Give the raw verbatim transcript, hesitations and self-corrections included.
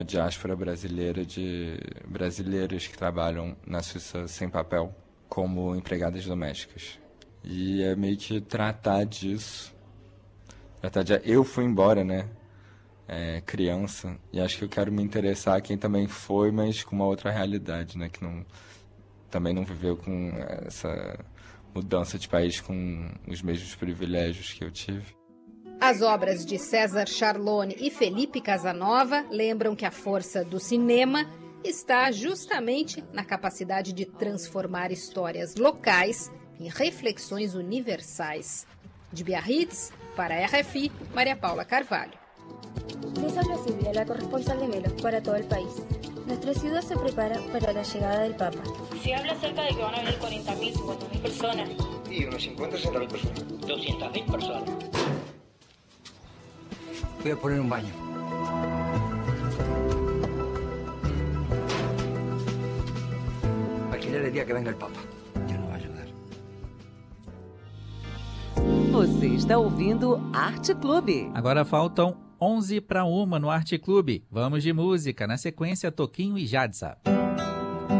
diáspora brasileira de brasileiros que trabalham na Suíça sem papel como empregadas domésticas. E é meio que tratar disso. Tratar de... Eu fui embora, né? É, criança. E acho que eu quero me interessar a quem também foi, mas com uma outra realidade, né? Que não, também não viveu com essa mudança de país com os mesmos privilégios que eu tive. As obras de César Charlone e Felipe Casanova lembram que a força do cinema está justamente na capacidade de transformar histórias locais em reflexões universais. De Biarritz, para a R F I, Maria Paula Carvalho. Les habla Silvia, la corresponsal de Melo, para todo el país. Nuestra ciudad se prepara para la llegada del Papa. Se habla acerca de que van a venir cuarenta mil, cincuenta mil personas. Sí, unos cincuenta, sesenta mil personas. doscientas mil personas. Voy a poner un baño. Alquilar el día que venga el Papa. Ya no va a ayudar. Você está ouvindo Arte Clube. Agora faltam onze para uma no Arte Clube. Vamos de música. Na sequência, Toquinho e Jadsa.